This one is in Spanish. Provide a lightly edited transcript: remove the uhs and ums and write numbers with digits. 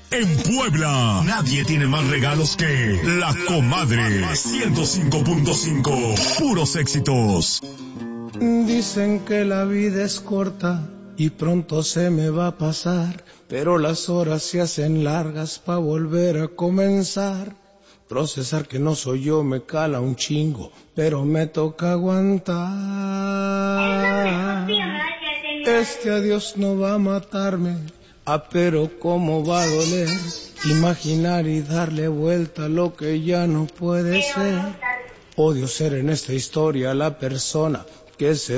En Puebla, nadie tiene más regalos que La Comadre 105.5. Puros éxitos. Dicen que la vida es corta y pronto se me va a pasar, pero las horas se hacen largas pa' volver a comenzar. Procesar que no soy yo me cala un chingo, pero me toca aguantar. Este adiós no va a matarme, pero cómo va a doler imaginar y darle vuelta a lo que ya no puede ser. Odio ser en esta historia la persona que se